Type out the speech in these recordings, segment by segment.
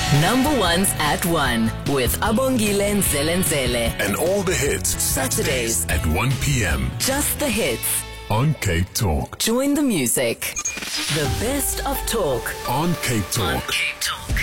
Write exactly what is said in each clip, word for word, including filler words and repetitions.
Number ones at one with Abongile Nzelenzele. And all the hits Saturdays at one p.m. Just the hits. on Cape Talk. Join the music. The best of talk. On Cape Talk. On Cape Talk.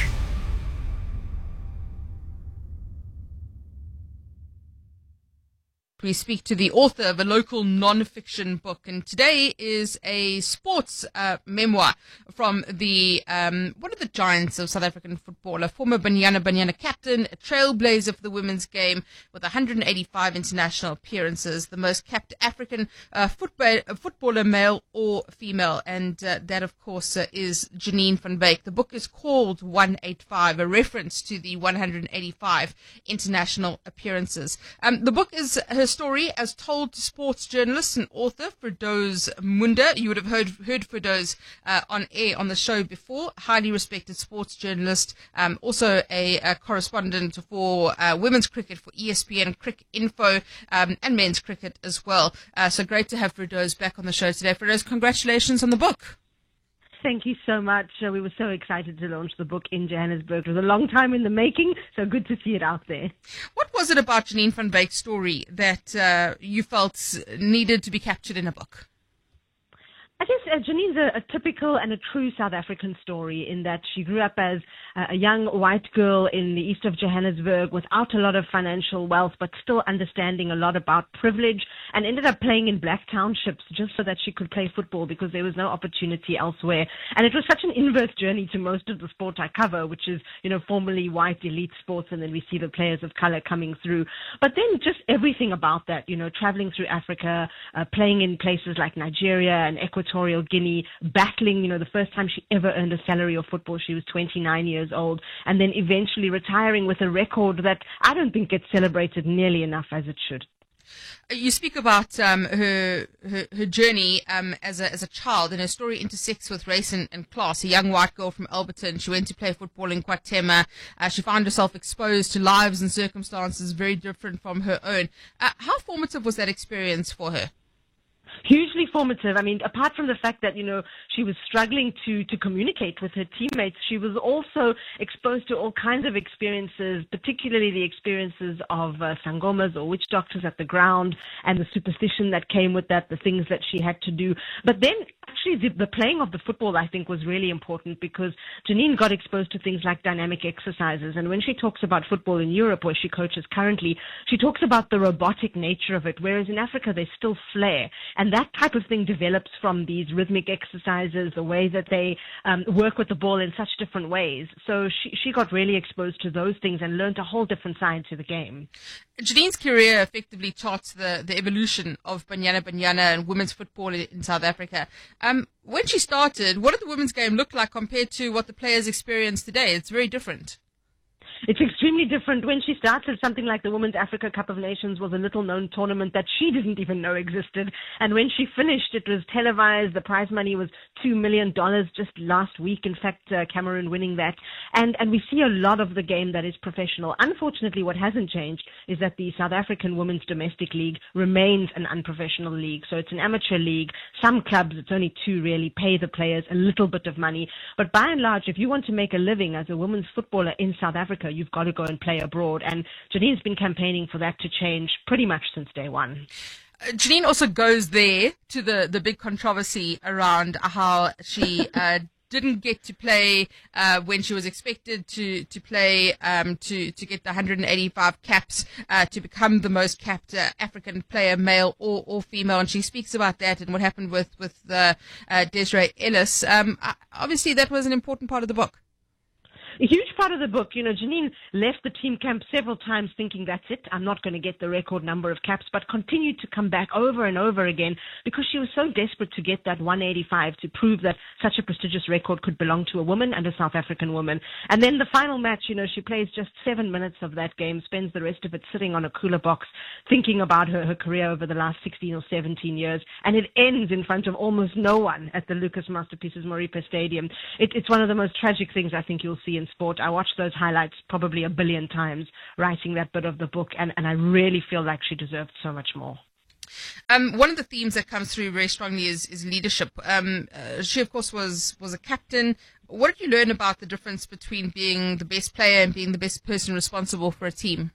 We speak to the author of a local non-fiction book, and today is a sports uh, memoir from the um, one of the giants of South African football, a former Banyana Banyana captain, a trailblazer for the women's game with one hundred eighty-five international appearances, the most capped African uh, football, footballer, male or female, and uh, that, of course, uh, is Janine van Wyk. The book is called one eighty-five, a reference to the one hundred eighty-five international appearances. Um, the book is her story as told to sports journalist and author Firdaus Munda. You would have heard heard Firdaus uh, on air on the show before. Highly respected sports journalist, um, also a, a correspondent for uh, women's cricket for E S P N, Cricket Info, um, and men's cricket as well. Uh, so great to have Firdaus back on the show today. Firdaus, congratulations on the book. Thank you so much. Uh, we were so excited to launch the book in Johannesburg. It was a long time in the making, so good to see it out there. What was it about Janine van Wyk's story that uh, you felt needed to be captured in a book? I guess uh, Janine's a, a typical and a true South African story in that she grew up as uh, a young white girl in the east of Johannesburg without a lot of financial wealth, but still understanding a lot about privilege, and ended up playing in black townships just so that she could play football because there was no opportunity elsewhere. And it was such an inverse journey to most of the sport I cover, which is, you know, formerly white elite sports, and then we see the players of color coming through. But then just everything about that, you know, traveling through Africa, uh, playing in places like Nigeria and Equatorial Guinea, battling, you know, the first time she ever earned a salary of football, she was twenty-nine years old, and then eventually retiring with a record that I don't think gets celebrated nearly enough as it should. You speak about um, her, her her journey um, as a as a child, and her story intersects with race and, and class. A young white girl from Alberton, she went to play football in KwaThema. Uh, she found herself exposed to lives and circumstances very different from her own. Uh, how formative was that experience for her? Hugely formative. I mean, apart from the fact that, you know, she was struggling to, to communicate with her teammates, she was also exposed to all kinds of experiences, particularly the experiences of uh, sangomas or witch doctors at the ground, and the superstition that came with that, the things that she had to do. But then actually the, the playing of the football, I think, was really important because Janine got exposed to things like dynamic exercises. And when she talks about football in Europe, where she coaches currently, she talks about the robotic nature of it, whereas in Africa there's still flair. And that type of thing develops from these rhythmic exercises, the way that they um, work with the ball in such different ways. So she, she got really exposed to those things and learned a whole different side to the game. Janine's career effectively charts the, the evolution of Banyana Banyana and women's football in South Africa. Um, when she started, what did the women's game look like compared to what the players experience today? It's very different. It's extremely different. When she started, something like the Women's Africa Cup of Nations was a little-known tournament that she didn't even know existed. And when she finished, it was televised. The prize money was two million dollars just last week. In fact, uh, Cameroon winning that. And, and we see a lot of the game that is professional. Unfortunately, what hasn't changed is that the South African Women's Domestic League remains an unprofessional league. So it's an amateur league. Some clubs, it's only two really, pay the players a little bit of money. But by and large, if you want to make a living as a women's footballer in South Africa, you've got to go and play abroad. And Janine's been campaigning for that to change pretty much since day one. Uh, Janine also goes there to the, the big controversy around how she uh, didn't get to play uh, when she was expected to to play um, to to get the one hundred eighty-five caps uh, to become the most capped uh, African player, male or, or female. And she speaks about that and what happened with with uh, uh, Desiree Ellis. Um, obviously, that was an important part of the book. A huge part of the book. You know, Janine left the team camp several times thinking, that's it, I'm not going to get the record number of caps, but continued to come back over and over again because she was so desperate to get that one eighty-five to prove that such a prestigious record could belong to a woman and a South African woman. And then the final match, you know, she plays just seven minutes of that game, spends the rest of it sitting on a cooler box thinking about her, her career over the last sixteen or seventeen years. And it ends in front of almost no one at the Lucas Masterpieces Moripe Stadium. It, it's one of the most tragic things I think you'll see in sport. I watched those highlights probably a billion times writing that bit of the book, and, and I really feel like she deserved so much more. Um, one of the themes that comes through very strongly is, is leadership. Um, uh, she, of course, was was a captain, What did you learn about the difference between being the best player and being the best person responsible for a team?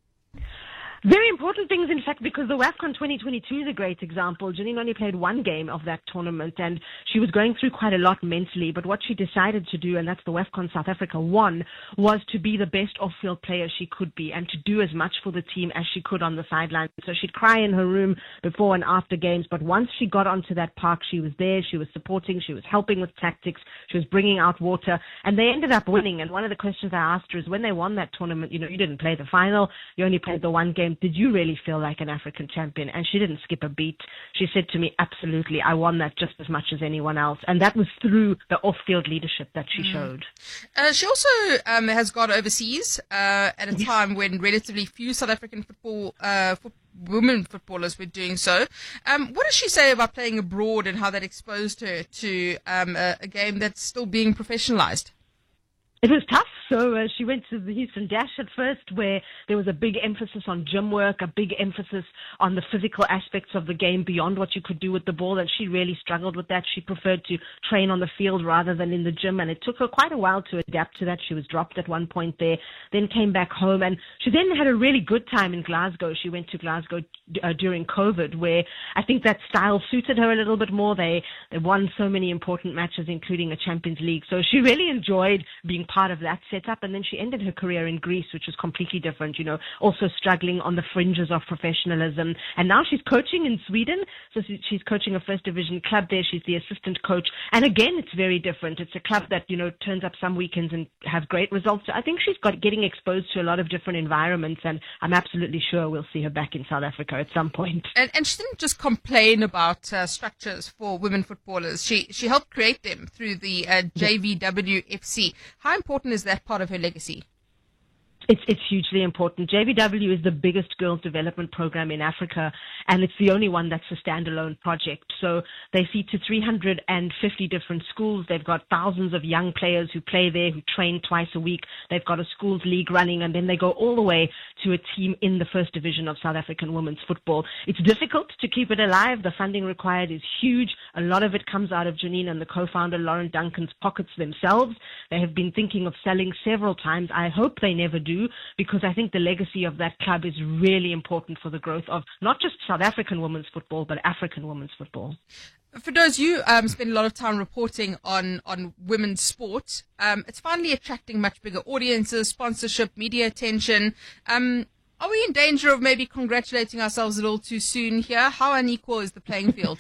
Very important things, in fact, because the WAFCON twenty twenty-two is a great example. Janine only played one game of that tournament, and she was going through quite a lot mentally. But what she decided to do, and that's the WAFCON South Africa won, was to be the best off-field player she could be and to do as much for the team as she could on the sidelines. So she'd cry in her room before and after games, but once she got onto that park, she was there, she was supporting, she was helping with tactics, she was bringing out water, and they ended up winning. And one of the questions I asked her is, when they won that tournament, you know, you didn't play the final, you only played the one game. Did you really feel like an African champion? And she didn't skip a beat. She said to me, absolutely, I won that just as much as anyone else. And that was through the off-field leadership that she mm. showed. Uh, she also um, has gone overseas uh, at a yeah. time when relatively few South African football uh, fo- women footballers were doing so. Um, what does she say about playing abroad and how that exposed her to um, a, a game that's still being professionalized? It was tough. So uh, she went to the Houston Dash at first, where there was a big emphasis on gym work, a big emphasis on the physical aspects of the game beyond what you could do with the ball, and she really struggled with that. She preferred to train on the field rather than in the gym, and it took her quite a while to adapt to that. She was dropped at one point there, then came back home, and she then had a really good time in Glasgow. She went to Glasgow uh, during COVID, where I think that style suited her a little bit more. They, they won so many important matches, including a Champions League. So she really enjoyed being part of that setup, and then she ended her career in Greece, which was completely different, you know, also struggling on the fringes of professionalism. And now she's coaching in Sweden, so she's coaching a first division club there. She's the assistant coach, and again, it's very different. It's a club that, you know, turns up some weekends and have great results. So I think she's got getting exposed to a lot of different environments, and I'm absolutely sure we'll see her back in South Africa at some point. And, and she didn't just complain about uh, structures for women footballers. She she helped create them through the uh, J V W F C. How important is that part of her legacy? It's, it's hugely important. J V W is the biggest girls development program in Africa, and it's the only one that's a standalone project. So they feed to three hundred fifty different schools. They've got thousands of young players who play there, who train twice a week. They've got a schools league running, and then they go all the way to a team in the first division of South African women's football. It's difficult to keep it alive. The funding required is huge. A lot of it comes out of Janine and the co-founder Lauren Duncan's pockets themselves. They have been thinking of selling several times. I hope they never do, because I think the legacy of that club is really important for the growth of not just South African women's football, but African women's football. For those you um, spend a lot of time reporting on, on women's sport, um, it's finally attracting much bigger audiences, sponsorship, media attention. Um, are we in danger of maybe congratulating ourselves a little too soon here? How unequal is the playing field?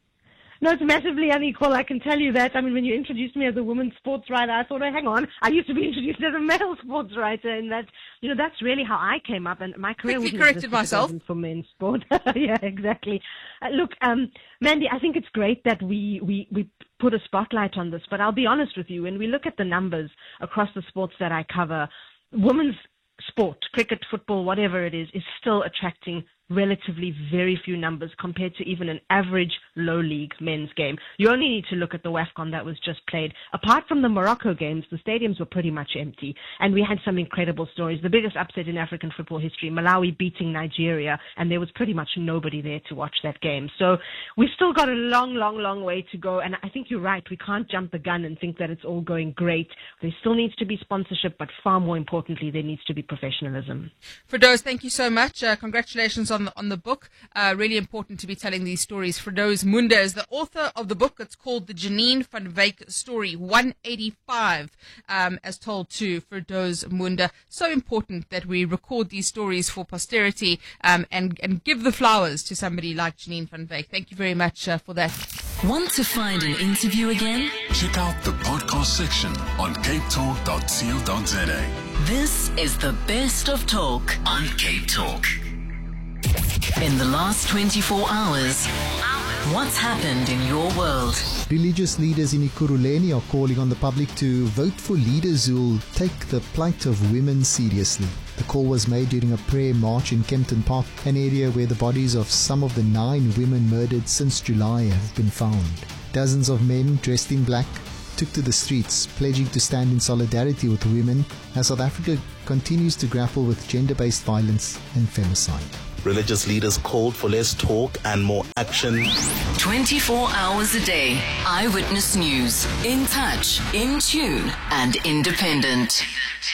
No, it's massively unequal, I can tell you that. I mean, when you introduced me as a women's sports writer, I thought, oh, hang on, I used to be introduced as a male sports writer, and that, you know, that's really how I came up, and my career Quickly wouldn't corrected myself for men's sport. Yeah, exactly. Uh, look, um, Mandy, I think it's great that we, we, we put a spotlight on this, but I'll be honest with you, when we look at the numbers across the sports that I cover, women's sport, cricket, football, whatever it is, is still attracting relatively very few numbers compared to even an average low league men's game. You only need to look at the WAFCON that was just played. Apart from the Morocco games, the stadiums were pretty much empty, and we had some incredible stories. The biggest upset in African football history, Malawi beating Nigeria, and there was pretty much nobody there to watch that game. So we've still got a long, long, long way to go, and I think you're right. We can't jump the gun and think that it's all going great. There still needs to be sponsorship, but far more importantly, there needs to be professionalism. Firdaus, thank you so much. Uh, congratulations on the, on the book. Uh, really important to be telling these stories. Firdaus Munda is the author of the book. It's called The Janine van Wyk Story, one eighty-five, um, as told to Firdaus Munda. So important that we record these stories for posterity um, and, and give the flowers to somebody like Janine van Wyk. Thank you very much uh, for that. Want to find an interview again? Check out the podcast section on cape talk dot co dot za. This is the best of talk on Cape Talk. In the last twenty-four hours, what's happened in your world? Religious leaders in Ekurhuleni are calling on the public to vote for leaders who will take the plight of women seriously. The call was made during a prayer march in Kempton Park, an area where the bodies of some of the nine women murdered since July have been found. Dozens of men dressed in black took to the streets, pledging to stand in solidarity with women as South Africa continues to grapple with gender-based violence and femicide. religious leaders called for less talk and more action. twenty-four hours a day. Eyewitness News. In touch, in tune, and independent.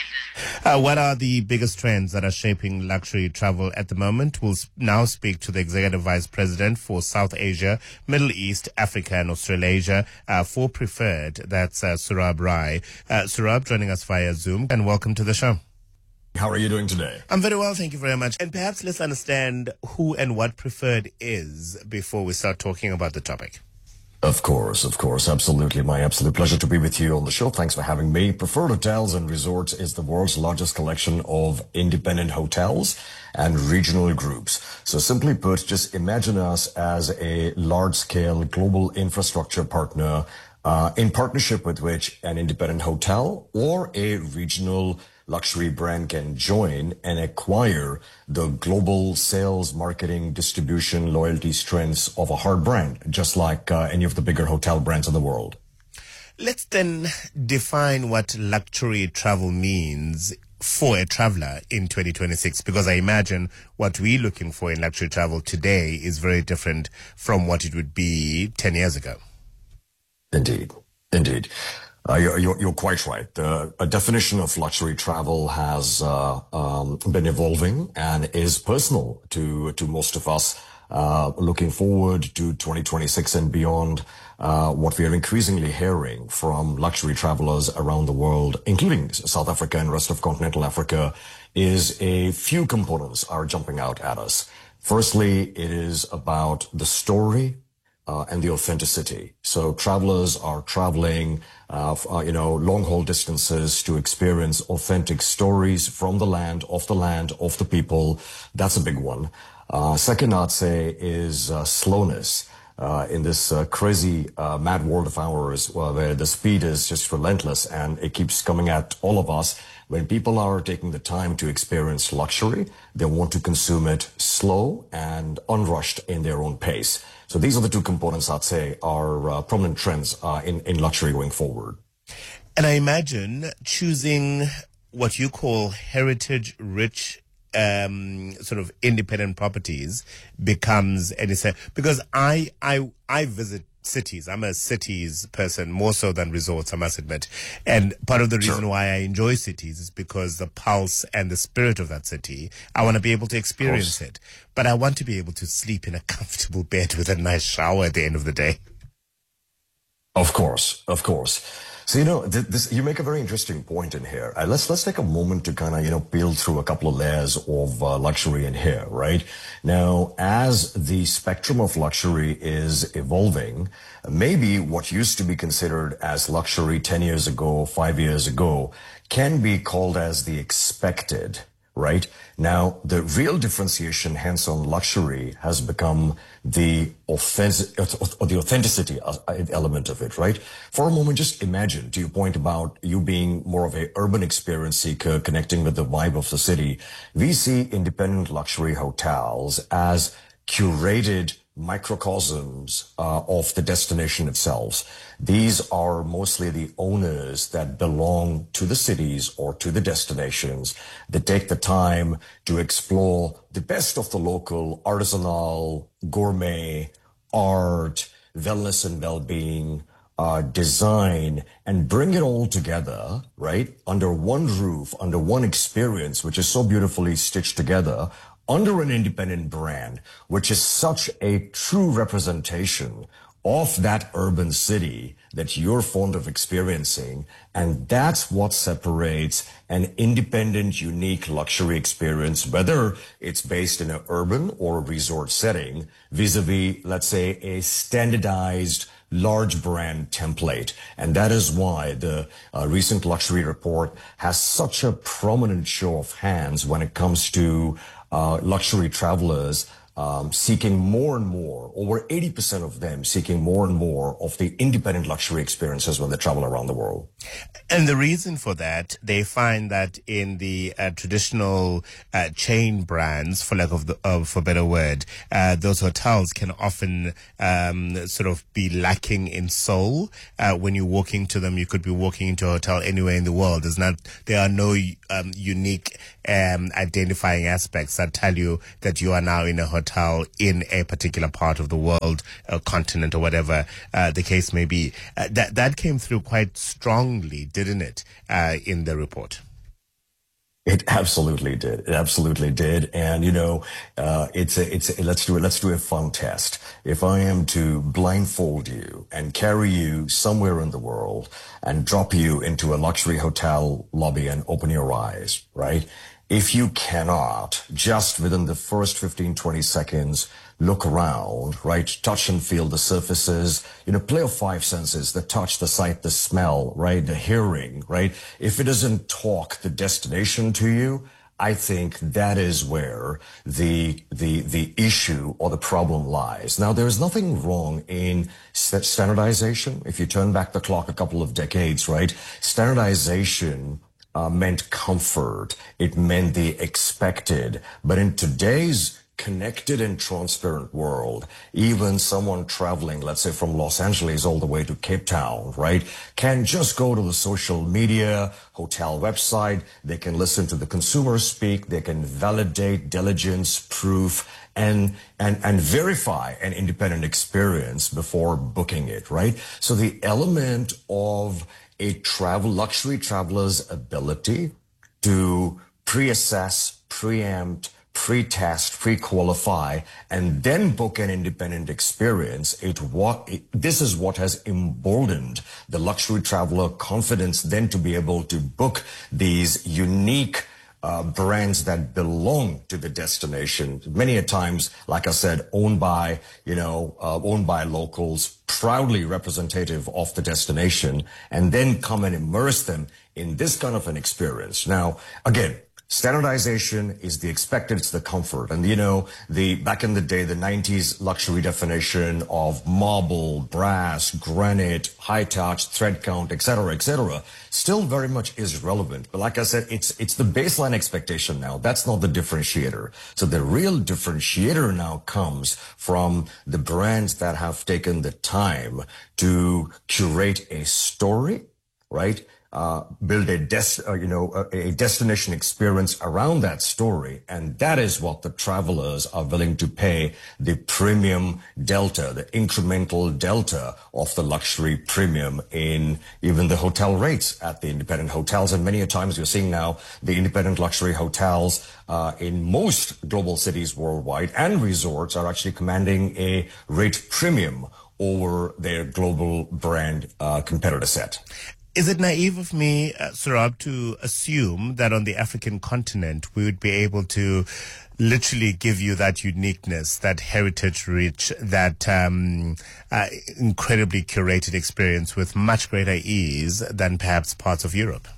Uh, what are the biggest trends that are shaping luxury travel at the moment? We'll now speak to the Executive Vice President for South Asia, Middle East, Africa and Australasia uh, for Preferred. That's uh, Surab Rai. Uh, Surab joining us via Zoom, and welcome to the show. How are you doing today? I'm very well, thank you very much. And perhaps let's understand who and what Preferred is before we start talking about the topic. Of course, of course, absolutely. My absolute pleasure to be with you on the show. Thanks for having me. Preferred Hotels and Resorts is the world's largest collection of independent hotels and regional groups. So simply put, just imagine us as a large-scale global infrastructure partner uh, in partnership with which an independent hotel or a regional luxury brand can join and acquire the global sales, marketing, distribution, loyalty strengths of a hard brand, just like uh, any of the bigger hotel brands in the world. Let's then define what luxury travel means for a traveler in twenty twenty-six, because I imagine what we're looking for in luxury travel today is very different from what it would be ten years ago. Indeed, indeed. Uh, you're, you're, you're quite right. The a definition of luxury travel has uh, um, been evolving and is personal to to most of us. Uh, looking forward to twenty twenty-six and beyond, uh, what we are increasingly hearing from luxury travelers around the world, including South Africa and rest of continental Africa, is a few components are jumping out at us. Firstly, it is about the story Uh, and the authenticity. So travelers are traveling, uh, f- uh, you know, long haul distances to experience authentic stories from the land, of the land, of the people. That's a big one. Uh, second, I'd say, is uh, slowness. Uh, in this uh, crazy, uh, mad world of ours, uh, where the speed is just relentless and it keeps coming at all of us. When people are taking the time to experience luxury, they want to consume it slow and unrushed in their own pace. So these are the two components, I'd say, are uh, prominent trends uh, in, in luxury going forward. And I imagine choosing what you call heritage-rich um, sort of independent properties becomes an essential, because I, I, I visit cities. I'm a cities person more so than resorts, I must admit. And part of the reason sure. why I enjoy cities is because the pulse and the spirit of that city, I want to be able to experience it. But I want to be able to sleep in a comfortable bed with a nice shower at the end of the day. Of course, of course. So, you know, th- this, you make a very interesting point in here. Uh, let's, let's take a moment to kind of, you know, peel through a couple of layers of uh, luxury in here, right? Now, as the spectrum of luxury is evolving, maybe what used to be considered as luxury ten years ago, five years ago, can be called as the expected, right? Now, the real differentiation, hence, on luxury has become the offensive, or the authenticity element of it, right? For a moment, just imagine, to your point about you being more of a urban experience seeker, connecting with the vibe of the city. We see independent luxury hotels as curated microcosms uh, of the destination itself. These are mostly the owners that belong to the cities or to the destinations that take the time to explore the best of the local artisanal, gourmet, art, wellness and well-being, uh, design, and bring it all together, right, under one roof, under one experience, which is so beautifully stitched together, under an independent brand, which is such a true representation of that urban city that you're fond of experiencing. And that's what separates an independent, unique luxury experience, whether it's based in an urban or a resort setting, vis-a-vis, let's say, a standardized large brand template. And that is why the uh, recent luxury report has such a prominent show of hands when it comes to Uh, luxury travelers um, seeking more and more, over eighty percent of them seeking more and more of the independent luxury experiences when they travel around the world. And the reason for that, they find that in the uh, traditional uh, chain brands, for lack of, the, of for a better word, uh, those hotels can often um, sort of be lacking in soul. Uh, when you walk into them, you could be walking into a hotel anywhere in the world. There's not, there are no um, unique um, identifying aspects that tell you that you are now in a hotel in a particular part of the world, a continent, or whatever uh, the case may be. Uh, that that came through quite strongly, didn't it, uh, in the report? It absolutely did. It absolutely did. And, you know, uh, it's a, it's a, let's do it. Let's do a fun test. If I am to blindfold you and carry you somewhere in the world and drop you into a luxury hotel lobby and open your eyes, right? If you cannot, just within the first fifteen, twenty seconds, look around, right? Touch and feel the surfaces, you know, play of five senses, the touch, the sight, the smell, right? The hearing, right? If it doesn't talk the destination to you, I think that is where the, the, the issue or the problem lies. Now, there is nothing wrong in standardization. If you turn back the clock a couple of decades, right? Standardization Uh, meant comfort. It meant the expected. But in today's connected and transparent world, even someone traveling, let's say from Los Angeles all the way to Cape Town, right, can just go to the social media, hotel website. They can listen to the consumer speak. They can validate, diligence, proof, and, and, and verify an independent experience before booking it, right? So the element of a travel, luxury traveler's ability to pre-assess, preempt, pre-test, pre-qualify, and then book an independent experience, it what it, this is what has emboldened the luxury traveler confidence then to be able to book these unique Uh, brands that belong to the destination. Many a times, like I said, owned by, you know, uh, owned by locals, proudly representative of the destination, and then come and immerse them in this kind of an experience. Now, again, standardization is the expected, it's the comfort. And, you know, the back in the day, the nineties luxury definition of marble, brass, granite, high touch, thread count, et cetera, et cetera, still very much is relevant. But like I said, it's it's the baseline expectation now. That's not the differentiator. So the real differentiator now comes from the brands that have taken the time to curate a story, right? Uh, build a des- uh, you know, a, a destination experience around that story. And that is what the travelers are willing to pay the premium delta, the incremental delta of the luxury premium in even the hotel rates at the independent hotels. And many a times you're seeing now the independent luxury hotels uh, in most global cities worldwide and resorts are actually commanding a rate premium over their global brand uh, competitor set. Is it naive of me, uh, Saurabh, to assume that on the African continent we would be able to literally give you that uniqueness, that heritage rich, that um, uh, incredibly curated experience with much greater ease than perhaps parts of Europe?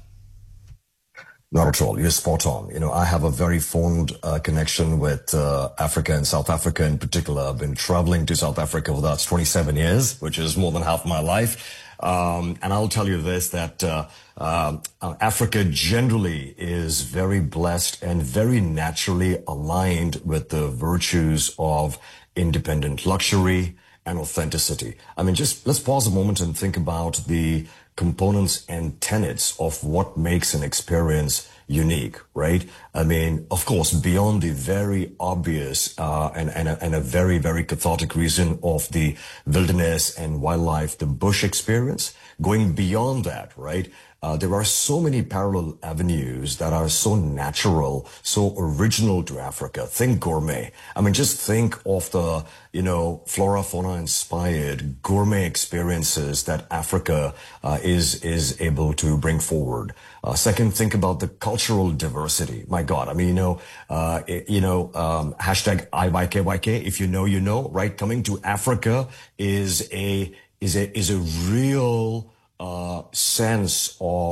Not at all. You're spot on. You know, I have a very fond uh, connection with uh, Africa and South Africa in particular. I've been traveling to South Africa for the last twenty-seven years, which is more than half my life. Um, and I'll tell you this, that uh, uh, Africa generally is very blessed and very naturally aligned with the virtues of independent luxury and authenticity. I mean, just let's pause a moment and think about the components and tenets of what makes an experience unique, right? I mean, of course, beyond the very obvious uh, and, and, a, and a very, very cathartic reason of the wilderness and wildlife, the bush experience, going beyond that, right? Uh, there are so many parallel avenues that are so natural, so original to Africa. Think gourmet. I mean, just think of the, you know, flora, fauna inspired gourmet experiences that Africa uh, is, is able to bring forward. Uh, second, think about the cultural diversity. My God. I mean, you know, uh, it, you know, um, hashtag I Y K Y K. If you know, you know, right? Coming to Africa is a, is a, is a real, Uh, sense of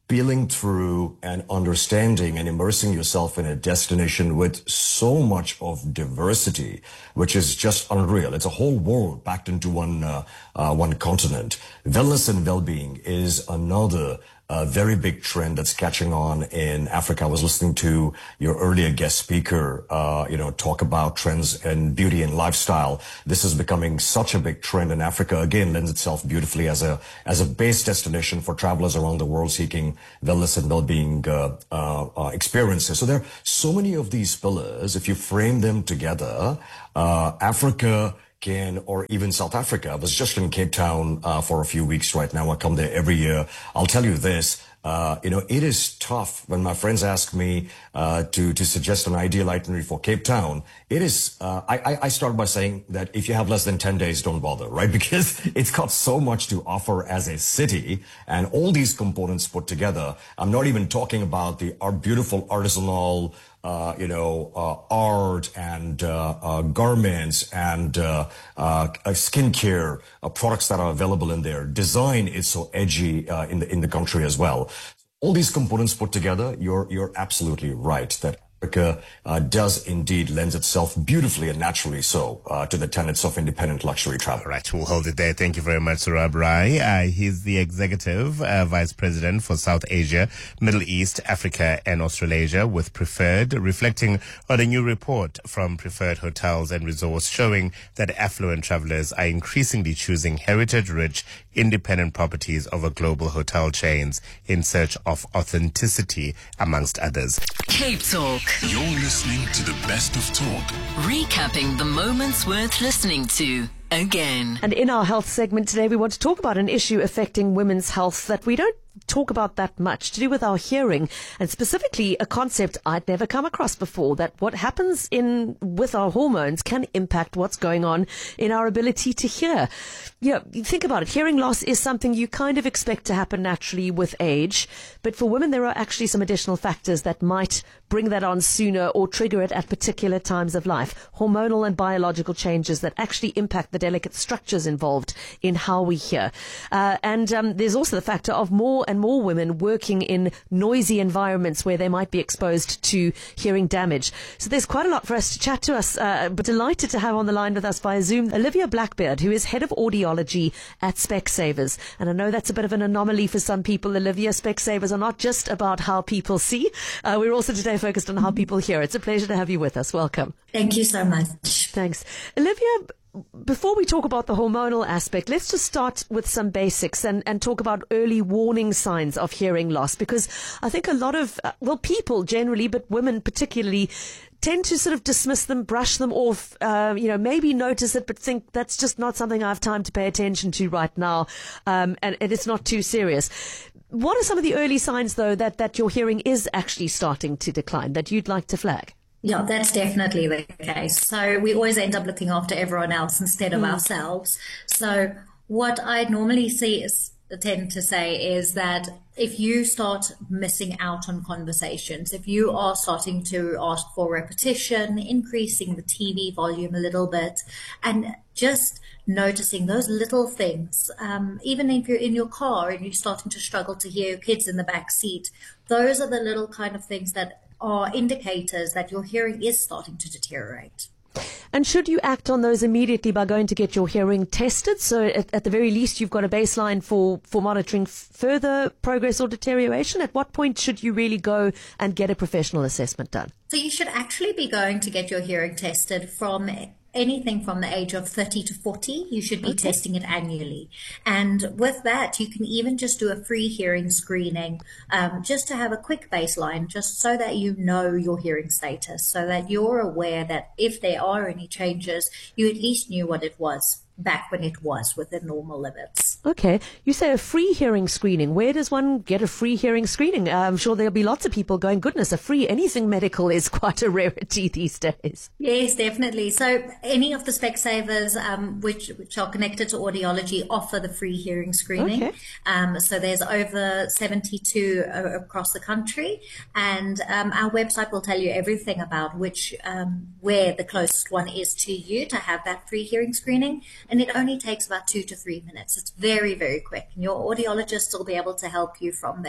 peeling through and understanding and immersing yourself in a destination with so much of diversity, which is just unreal. It's a whole world packed into one uh, uh, one continent. Wellness and well-being is another a very big trend that's catching on in Africa. I was listening to your earlier guest speaker, uh, you know, talk about trends in beauty and lifestyle. This is becoming such a big trend in Africa. Again, lends itself beautifully as a as a base destination for travelers around the world seeking wellness and well-being uh, uh, uh, experiences. So there are so many of these pillars. If you frame them together, uh, Africa can, or even South Africa. I was just in Cape Town uh, for a few weeks right now. I come there every year. I'll tell you this, uh, you know, it is tough when my friends ask me uh, to to suggest an ideal itinerary for Cape Town. It is, uh, I, I start by saying that if you have less than ten days, don't bother, right? Because it's got so much to offer as a city and all these components put together. I'm not even talking about the our beautiful artisanal Uh, you know, uh, art and uh, uh, garments and uh, uh, skincare uh, products that are available in there. Design is so edgy uh, in the in the country as well. All these components put together, you're you're absolutely right that Africa uh, does indeed lends itself beautifully and naturally so uh, to the tenets of independent luxury travel. All right, we'll hold it there. Thank you very much, Surab Rai. Uh, he's the Executive uh, Vice President for South Asia, Middle East, Africa and Australasia with Preferred, reflecting on a new report from Preferred Hotels and Resorts showing that affluent travelers are increasingly choosing heritage-rich, independent properties over global hotel chains in search of authenticity, amongst others. Cape Talk. You're listening to the best of talk. Recapping the moments worth listening to again. And in our health segment today, we want to talk about an issue affecting women's health that we don't talk about that much, to do with our hearing, and specifically a concept I'd never come across before, that what happens in with our hormones can impact what's going on in our ability to hear. Yeah, you think about it. Hearing loss is something you kind of expect to happen naturally with age, but for women there are actually some additional factors that might bring that on sooner or trigger it at particular times of life. Hormonal and biological changes that actually impact the delicate structures involved in how we hear. Uh, and um, there's also the factor of more and more women working in noisy environments where they might be exposed to hearing damage. So there's quite a lot for us to chat to us, uh, but delighted to have on the line with us via Zoom Olivia Blackbeard, who is Head of Audiology at Specsavers. And I know that's a bit of an anomaly for some people, Olivia. Specsavers are not just about how people see. Uh, we're also today focused on how people hear. It's a pleasure to have you with us. Welcome. Thank you so much. Thanks. Olivia, before we talk about the hormonal aspect, let's just start with some basics and, and talk about early warning signs of hearing loss, because I think a lot of, uh, well, people generally, but women particularly, tend to sort of dismiss them, brush them off, uh, you know, maybe notice it, but think that's just not something I have time to pay attention to right now, um, and, and it's not too serious. What are some of the early signs, though, that, that your hearing is actually starting to decline that you'd like to flag? Yeah, that's definitely the case. So we always end up looking after everyone else instead of mm. ourselves. So what I normally see is tend to say is that if you start missing out on conversations, if you are starting to ask for repetition, increasing the T V volume a little bit, and just noticing those little things, um, even if you're in your car and you're starting to struggle to hear your kids in the back seat, those are the little kind of things that are indicators that your hearing is starting to deteriorate. And should you act on those immediately by going to get your hearing tested? So at, at the very least, you've got a baseline for, for monitoring f- further progress or deterioration. At what point should you really go and get a professional assessment done? So you should actually be going to get your hearing tested from anything from the age of thirty to forty. You should be okay. testing it annually. And with that, you can even just do a free hearing screening, um, just to have a quick baseline, just so that you know your hearing status, so that you're aware that if there are any changes, you at least knew what it was back when it was within normal limits. Okay. You say a free hearing screening. Where does one get a free hearing screening? I'm sure there'll be lots of people going, goodness, a free anything medical is quite a rarity these days. Yes, definitely. So any of the Specsavers um, which, which are connected to audiology offer the free hearing screening. Okay. Um, so there's over seventy-two uh, across the country. And um, our website will tell you everything about which um, where the closest one is to you to have that free hearing screening. And it only takes about two to three minutes. It's very, very quick. And your audiologist will be able to help you from there.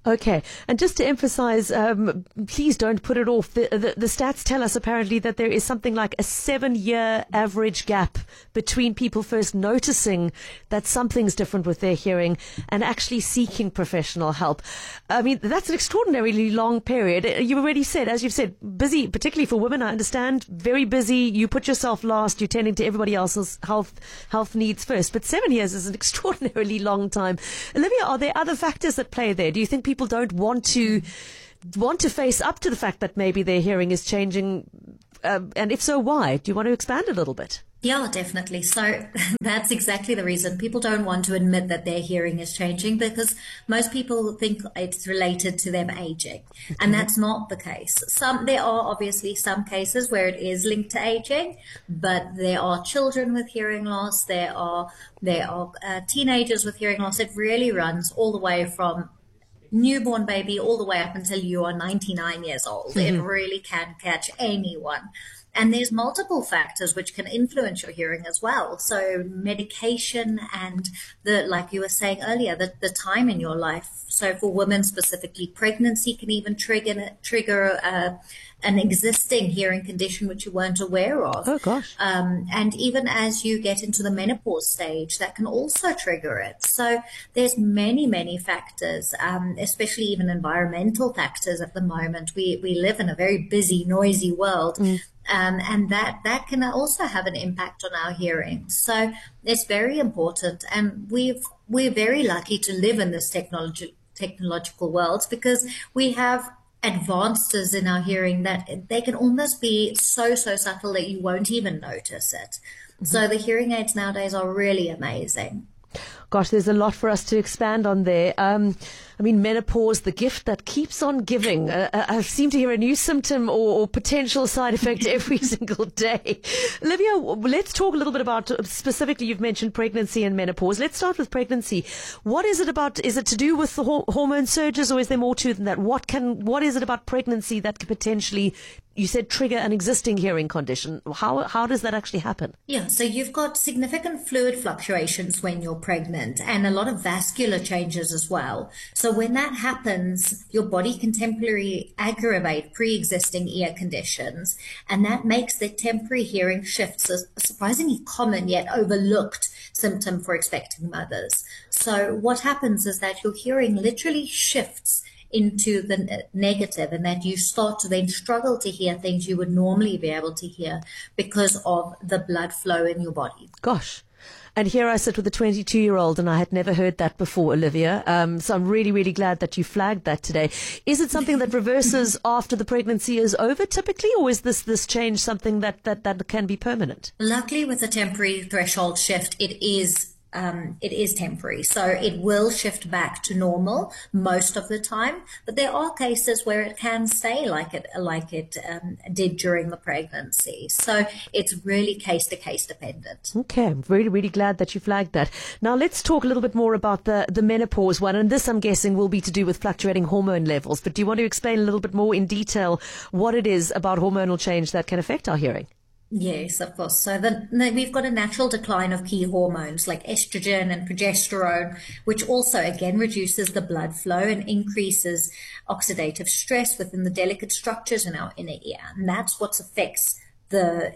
Okay. And just to emphasize, um, please don't put it off. The, the, the stats tell us apparently that there is something like a seven-year average gap between people first noticing that something's different with their hearing and actually seeking professional help. I mean, that's an extraordinarily long period. You already said, as you've said, busy, particularly for women, I understand, very busy. You put yourself last. You're tending to everybody else's health, health needs first. But seven years is an extraordinarily long time. Olivia, are there other factors that play there? Do you think people don't want to want to face up to the fact that maybe their hearing is changing? Uh, and if so, why? Do you want to expand a little bit? Yeah, definitely. So that's exactly the reason people don't want to admit that their hearing is changing, because most people think it's related to them aging, and that's not the case. Some there are obviously some cases where it is linked to aging, but there are children with hearing loss. There are there are uh, teenagers with hearing loss. It really runs all the way from newborn baby all the way up until you are ninety-nine years old. Mm-hmm. It really can catch anyone. And there's multiple factors which can influence your hearing as well. So medication and the, like you were saying earlier, the, the time in your life. So for women specifically, pregnancy can even trigger, trigger uh, an existing hearing condition which you weren't aware of. Oh, gosh. Um, and even as you get into the menopause stage, that can also trigger it. So there's many, many factors, um, especially even environmental factors at the moment. We, we live in a very busy, noisy world. Mm. Um, and that, that can also have an impact on our hearing. So it's very important. And we've, we're very lucky to live in this technology, technological world, because we have advances in our hearing that they can almost be so, so subtle that you won't even notice it. Mm-hmm. So the hearing aids nowadays are really amazing. Gosh, there's a lot for us to expand on there. Um, I mean, menopause, the gift that keeps on giving. Uh, I seem to hear a new symptom or, or potential side effect every single day. Olivia, let's talk a little bit about, specifically, you've mentioned pregnancy and menopause. Let's start with pregnancy. What is it about? Is it to do with the ho- hormone surges, or is there more to it than that? What can, what is it about pregnancy that could potentially, you said, trigger an existing hearing condition? How, how does that actually happen? Yeah, so you've got significant fluid fluctuations when you're pregnant, and a lot of vascular changes as well. So when that happens, your body can temporarily aggravate pre-existing ear conditions, and that makes the temporary hearing shifts a surprisingly common yet overlooked symptom for expecting mothers. So what happens is that your hearing literally shifts into the negative, and that you start to then struggle to hear things you would normally be able to hear because of the blood flow in your body. Gosh. And here I sit with a twenty-two-year-old, and I had never heard that before, Olivia. Um, so I'm really, really glad that you flagged that today. Is it something that reverses after the pregnancy is over typically, or is this this change something that, that, that can be permanent? Luckily, with a temporary threshold shift, it is Um, it is temporary, so it will shift back to normal most of the time. But there are cases where it can stay like it like it um, did during the pregnancy. So it's really case to case dependent. Okay, I'm really, really glad that you flagged that. Now let's talk a little bit more about the the menopause one, and this I'm guessing will be to do with fluctuating hormone levels. But do you want to explain a little bit more in detail what it is about hormonal change that can affect our hearing? Yes, of course. So the, the, we've got a natural decline of key hormones like estrogen and progesterone, which also, again, reduces the blood flow and increases oxidative stress within the delicate structures in our inner ear. And that's what affects the,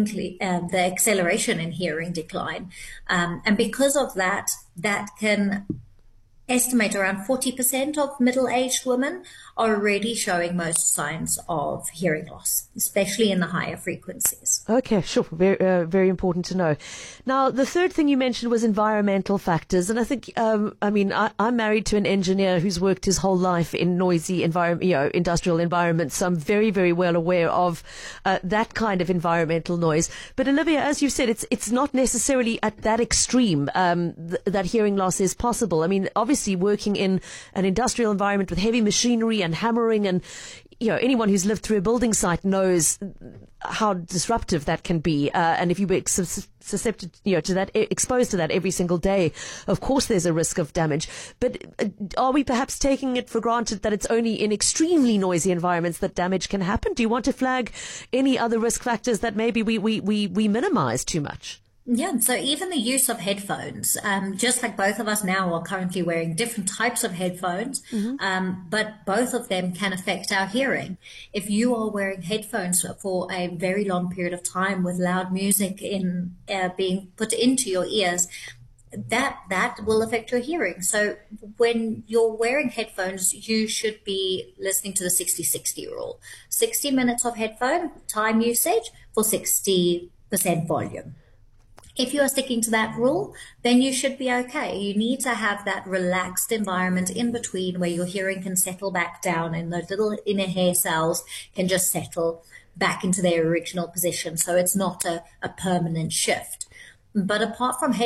um, the acceleration in hearing decline. Um, and because of that, that can estimate around forty percent of middle-aged women are already showing most signs of hearing loss, especially in the higher frequencies. Okay, sure. Very, uh, very important to know. Now, the third thing you mentioned was environmental factors. And I think, um, I mean, I, I'm married to an engineer who's worked his whole life in noisy environment, you know, industrial environments. So I'm very, very well aware of uh, that kind of environmental noise. But Olivia, as you said, it's it's not necessarily at that extreme um, th- that hearing loss is possible. I mean, obviously working in an industrial environment with heavy machinery and hammering, and you know, anyone who's lived through a building site knows how disruptive that can be. Uh, and if you were susceptible, you know, to that, exposed to that every single day, of course there's a risk of damage. But uh, are we perhaps taking it for granted that it's only in extremely noisy environments that damage can happen? Do you want to flag any other risk factors that maybe we, we, we, we minimize too much? Yeah, so even the use of headphones, um, just like both of us now are currently wearing different types of headphones, mm-hmm. um, but both of them can affect our hearing. If you are wearing headphones for a very long period of time with loud music in uh, being put into your ears, that that will affect your hearing. So when you're wearing headphones, you should be listening to the sixty sixty rule. sixty minutes of headphone time usage for sixty percent volume. If you are sticking to that rule, then you should be okay. You need to have that relaxed environment in between where your hearing can settle back down and those little inner hair cells can just settle back into their original position. So it's not a, a permanent shift. But apart from